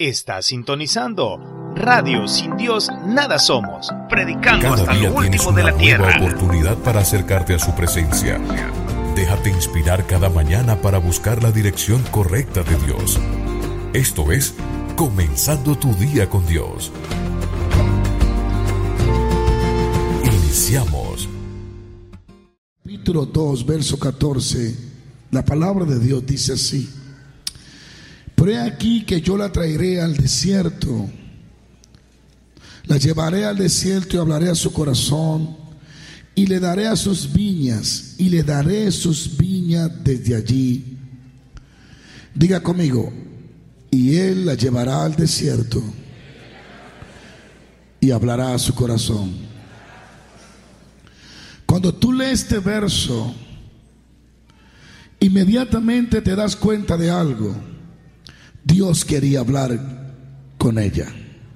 Está sintonizando Radio Sin Dios Nada Somos, predicando Cada hasta día lo tienes último de una la nueva tierra. oportunidad para acercarte a su presencia. Déjate inspirar cada mañana para buscar la dirección correcta de Dios. Esto es Comenzando tu Día con Dios. Iniciamos. Capítulo 2, verso 14. La palabra de Dios dice así: pero he aquí que yo la traeré al desierto, la llevaré al desierto y hablaré a su corazón, y le daré a sus viñas, y le daré sus viñas desde allí. Diga conmigo: y él la llevará al desierto y hablará a su corazón. Cuando tú lees este verso, inmediatamente te das cuenta de algo. Dios quería hablar con ella.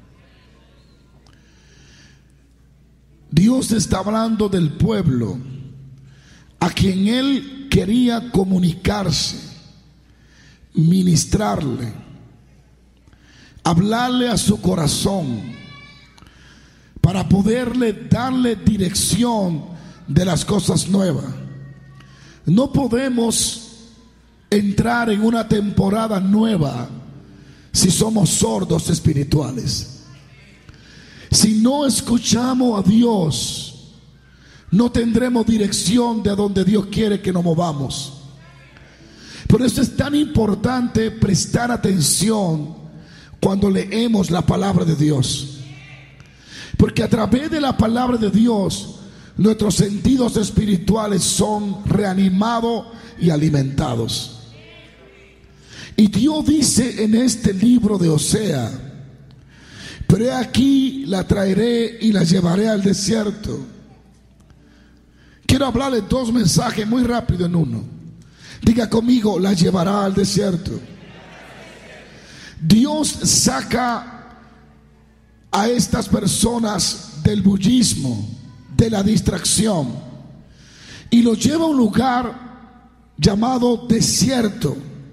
Dios está hablando del pueblo a quien Él quería comunicarse, ministrarle, hablarle a su corazón para poderle darle dirección de las cosas nuevas. No podemos entrar en una temporada nueva si somos sordos espirituales. Si no escuchamos a Dios, no tendremos dirección de a donde Dios quiere que nos movamos. Por eso es tan importante prestar atención cuando leemos la palabra de Dios, porque a través de la palabra de Dios nuestros sentidos espirituales son reanimados y alimentados. Y Dios dice en este libro de Osea: pero he aquí la traeré y la llevaré al desierto. Quiero hablarle dos mensajes muy rápido en uno. Diga conmigo: la llevará al desierto. Dios saca a estas personas del bullismo, de la distracción, y los lleva a un lugar llamado desierto.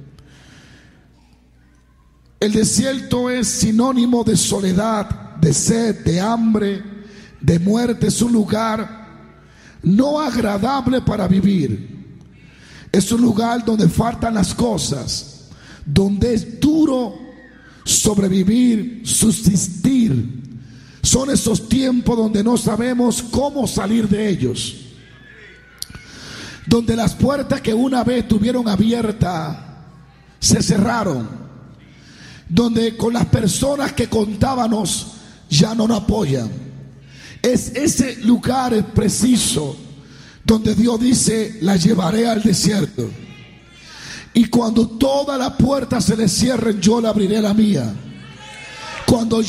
El desierto es sinónimo de soledad, de sed, de hambre, de muerte. Es un lugar no agradable para vivir. Es un lugar donde faltan las cosas, donde es duro sobrevivir, subsistir. Son esos tiempos donde no sabemos cómo salir de ellos, donde las puertas que una vez tuvieron abiertas se cerraron, donde con las personas que contábamos ya no nos apoyan. Es ese lugar preciso donde Dios dice: la llevaré al desierto, y cuando todas las puertas se le cierren, yo le abriré la mía. Cuando